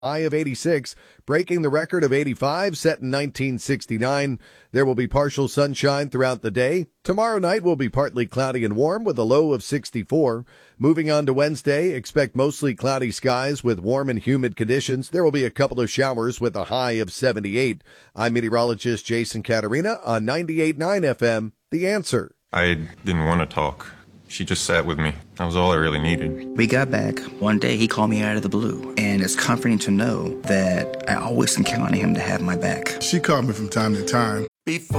high of 86, breaking the record of 85 set in 1969. There will be partial sunshine throughout the day. Tomorrow night will be partly cloudy and warm with a low of 64. Moving on to Wednesday, expect mostly cloudy skies with warm and humid conditions. There will be a couple of showers with a high of 78. I'm meteorologist Jason Caterina on 98.9 FM, The Answer. I didn't want to talk. She just sat with me. That was all I really needed. We got back. One day he called me out of the blue. And it's comforting to know that I always can count on him to have my back. She called me from time to time. Before